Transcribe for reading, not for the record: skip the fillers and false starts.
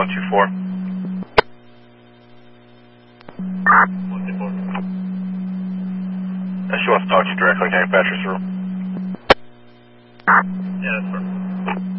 124. 124. She wants to talk to you directly. Can I patch her through? Yeah, that's perfect.